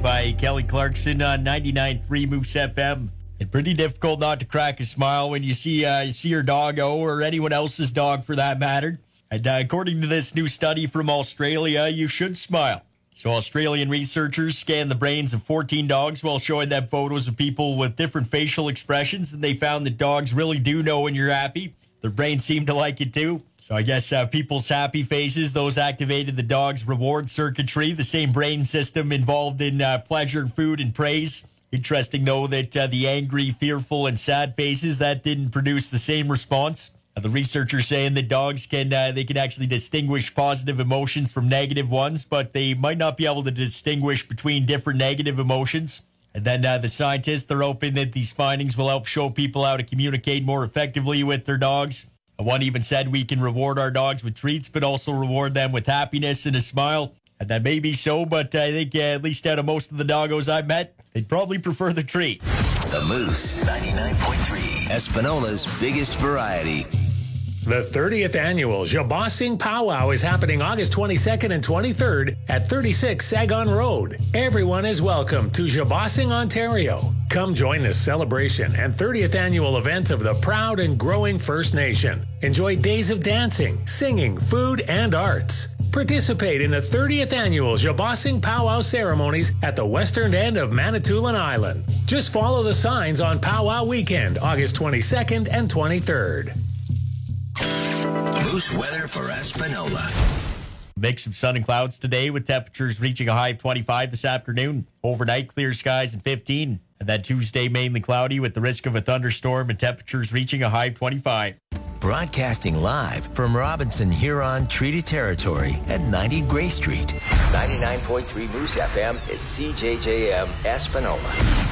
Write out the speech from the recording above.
by Kelly Clarkson on 99.3 Moose FM. It's pretty difficult not to crack a smile when you see your doggo or anyone else's dog for that matter. And according to this new study from Australia, you should smile. So Australian researchers scanned the brains of 14 dogs while showing them photos of people with different facial expressions, and they found that dogs really do know when you're happy. Their brains seem to like it too. So I guess people's happy faces, those activated the dog's reward circuitry, the same brain system involved in pleasure, food, and praise. Interesting, though, that the angry, fearful, and sad faces, that didn't produce the same response. The researchers saying that dogs can actually distinguish positive emotions from negative ones, but they might not be able to distinguish between different negative emotions. And then the scientists, they're hoping that these findings will help show people how to communicate more effectively with their dogs. One even said we can reward our dogs with treats, but also reward them with happiness and a smile. And that may be so, but I think at least out of most of the doggos I've met, they'd probably prefer the treat. The Moose, 99.3, Espanola's biggest variety. The 30th annual Jabossing Powwow is happening August 22nd and 23rd at 36 Sagon Road. Everyone is welcome to Jabossing, Ontario. Come join this celebration and 30th annual event of the proud and growing First Nation. Enjoy days of dancing, singing, food, and arts. Participate in the 30th annual Jabossing Powwow ceremonies at the western end of Manitoulin Island. Just follow the signs on Powwow Weekend, August 22nd and 23rd. Moose weather for Espanola. Mix of sun and clouds today with temperatures reaching a high of 25 this afternoon. Overnight, clear skies and 15. And then Tuesday, mainly cloudy with the risk of a thunderstorm and temperatures reaching a high of 25. Broadcasting live from Robinson Huron Treaty Territory at 90 Gray Street. 99.3 Moose FM is CJJM Espanola.